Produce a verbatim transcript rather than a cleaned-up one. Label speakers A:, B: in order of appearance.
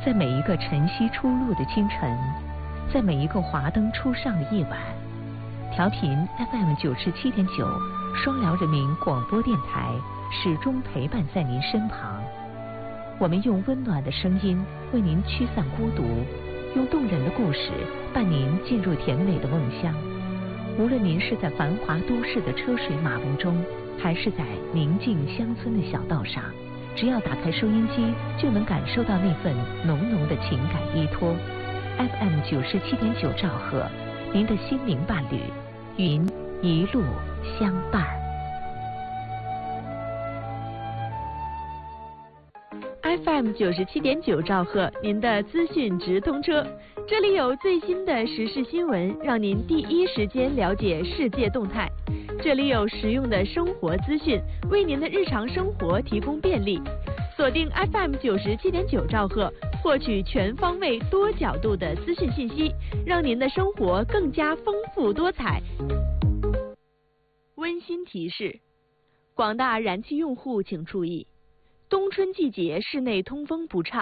A: 在每一个晨曦初露的清晨，在每一个华灯初上的夜晚，调频 F M 九十七点九，双辽人民广播电台始终陪伴在您身旁。我们用温暖的声音为您驱散孤独，用动人的故事伴您进入甜美的梦乡。无论您是在繁华都市的车水马龙中，还是在宁静乡村的小道上，只要打开收音机，就能感受到那份浓浓的情感依托。F M 九十七点九兆赫，您的心灵伴侣，云一路相伴。
B: F M 九十七点九兆赫，您的资讯直通车，这里有最新的时事新闻，让您第一时间了解世界动态。这里有实用的生活资讯，为您的日常生活提供便利。锁定 F M 九十七点九兆赫，获取全方位、多角度的资讯信息，让您的生活更加丰富多彩。温馨提示：广大燃气用户请注意，冬春季节室内通风不畅。